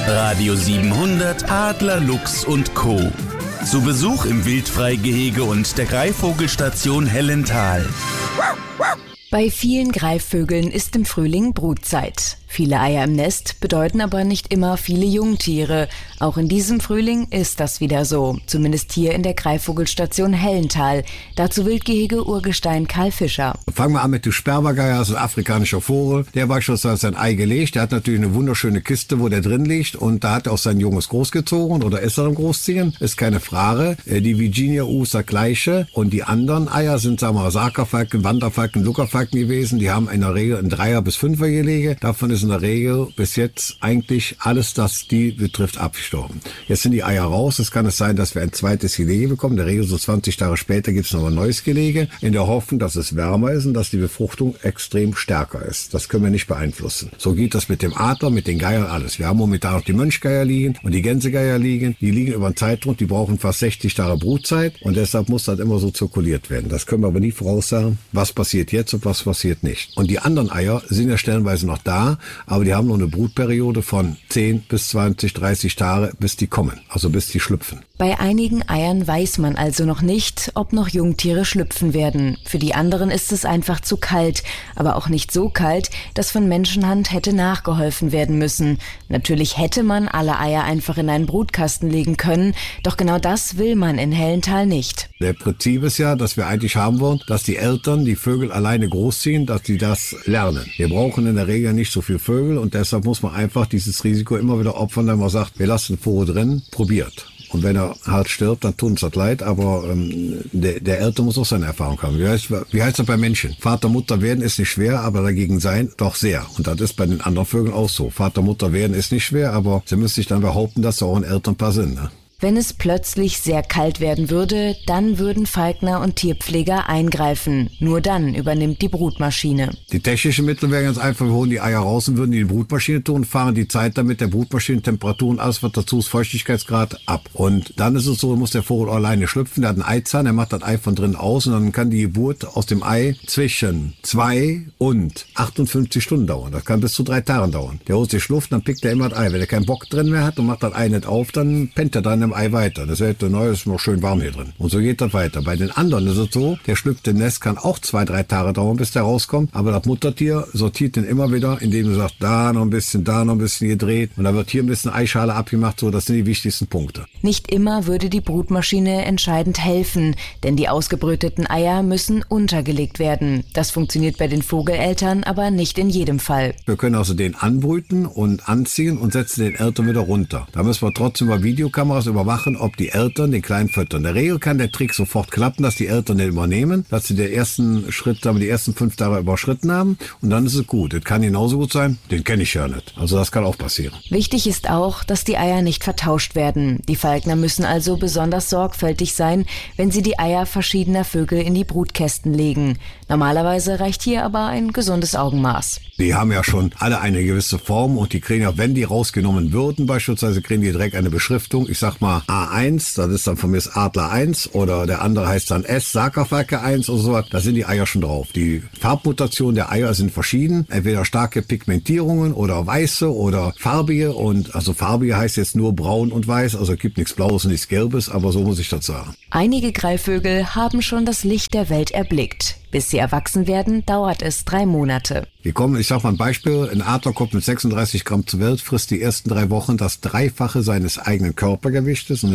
Radio 700 Adler, Luchs und Co. Zu Besuch im Wildfreigehege und der Greifvogelstation Hellental. Bei vielen Greifvögeln ist im Frühling Brutzeit. Viele Eier im Nest bedeuten aber nicht immer viele Jungtiere. Auch in diesem Frühling ist das wieder so. Zumindest hier in der Greifvogelstation Hellental. Dazu Wildgehege-Urgestein Karl Fischer. Fangen wir an mit dem Sperbergeier, das ist ein afrikanischer Vogel. Der beispielsweise sein Ei gelegt. Der hat natürlich eine wunderschöne Kiste, wo der drin liegt. Und da hat er auch sein Junges großgezogen oder ist er am Großziehen. Ist keine Frage. Die Virginia U ist das gleiche. Und die anderen Eier sind, sagen wir mal, Sakerfalken, Wanderfalken, Luckerfalken gewesen. Die haben in der Regel ein 3er- bis 5er-Gelege. Davon ist in der Regel bis jetzt eigentlich alles, das die betrifft, abgestorben. Jetzt sind die Eier raus. Es kann sein, dass wir ein zweites Gelege bekommen. In der Regel so 20 Tage später gibt es noch ein neues Gelege. In der Hoffnung, dass es wärmer ist und dass die Befruchtung extrem stärker ist. Das können wir nicht beeinflussen. So geht das mit dem Adler, mit den Geiern, alles. Wir haben momentan noch die Mönchgeier liegen und die Gänsegeier liegen. Die liegen über einen Zeitraum, die brauchen fast 60 Tage Brutzeit und deshalb muss das immer so zirkuliert werden. Das können wir aber nie voraussagen, was passiert jetzt und was passiert nicht. Und die anderen Eier sind ja stellenweise noch da, aber die haben noch eine Brutperiode von 10 bis 20, 30 Tage, bis die kommen, also bis die schlüpfen. Bei einigen Eiern weiß man also noch nicht, ob noch Jungtiere schlüpfen werden. Für die anderen ist es einfach zu kalt, aber auch nicht so kalt, dass von Menschenhand hätte nachgeholfen werden müssen. Natürlich hätte man alle Eier einfach in einen Brutkasten legen können, doch genau das will man in Hellental nicht. Der Prinzip ist ja, dass wir eigentlich haben wollen, dass die Eltern die Vögel alleine großziehen, dass die das lernen. Wir brauchen in der Regel nicht so viel Vögel und deshalb muss man einfach dieses Risiko immer wieder opfern, wenn man sagt, wir lassen den Vogel drin, probiert. Und wenn er halt stirbt, dann tut uns das leid, aber der Eltern muss auch seine Erfahrung haben. Wie heißt das bei Menschen? Vater, Mutter werden ist nicht schwer, aber dagegen sein doch sehr. Und das ist bei den anderen Vögeln auch so. Vater, Mutter werden ist nicht schwer, aber sie müssen sich dann behaupten, dass sie auch ein Elternpaar sind, ne? Wenn es plötzlich sehr kalt werden würde, dann würden Falkner und Tierpfleger eingreifen. Nur dann übernimmt die Brutmaschine. Die technischen Mittel wären ganz einfach, wir holen die Eier raus und würden die Brutmaschine tun, fahren die Zeit damit, der Brutmaschine, Temperatur und alles, was dazu ist, Feuchtigkeitsgrad ab. Und dann ist es so, muss der Vogel alleine schlüpfen, der hat einen Eizahn, der macht das Ei von drin aus und dann kann die Geburt aus dem Ei zwischen 2 und 58 Stunden dauern. Das kann bis zu 3 Tagen dauern. Der holt sich Luft, dann pickt er immer das Ei. Wenn er keinen Bock drin mehr hat und macht das Ei nicht auf, dann pennt er dann im Ei weiter. Das ist neu, ist noch schön warm hier drin. Und so geht das weiter. Bei den anderen ist es so, der schlüpft im Nest, kann auch 2, 3 Tage dauern, bis der rauskommt. Aber das Muttertier sortiert den immer wieder, indem du sagst, da noch ein bisschen gedreht. Und dann wird hier ein bisschen Eischale abgemacht. So, das sind die wichtigsten Punkte. Nicht immer würde die Brutmaschine entscheidend helfen, denn die ausgebrüteten Eier müssen untergelegt werden. Das funktioniert bei den Vogeleltern, aber nicht in jedem Fall. Wir können also den anbrüten und anziehen und setzen den Eltern wieder runter. Da müssen wir trotzdem über Videokameras überwachen, ob die Eltern den Kleinen füttern. In der Regel kann der Trick sofort klappen, dass die Eltern den übernehmen, dass sie den ersten Schritt, die ersten 5 Tage überschritten haben und dann ist es gut. Das kann genauso gut sein, den kenne ich ja nicht. Also das kann auch passieren. Wichtig ist auch, dass die Eier nicht vertauscht werden. Die Falkner müssen also besonders sorgfältig sein, wenn sie die Eier verschiedener Vögel in die Brutkästen legen. Normalerweise reicht hier aber ein gesundes Augenmaß. Die haben ja schon alle eine gewisse Form und die kriegen ja, wenn die rausgenommen würden, beispielsweise kriegen die direkt eine Beschriftung. Ich sag mal A1, das ist dann von mir Adler 1 oder der andere heißt dann S, Sakerfalke 1 oder sowas. Da sind die Eier schon drauf. Die Farbmutationen der Eier sind verschieden. Entweder starke Pigmentierungen oder weiße oder farbige. Und also farbige heißt jetzt nur braun und weiß. Also es gibt nichts Blaues und nichts Gelbes, aber so muss ich das sagen. Einige Greifvögel haben schon das Licht der Welt erblickt. Bis sie erwachsen werden, dauert es 3 Monate. Ich sag mal ein Beispiel, ein Adler kommt mit 36 Gramm zur Welt, frisst die ersten 3 Wochen das Dreifache seines eigenen Körpergewichtes und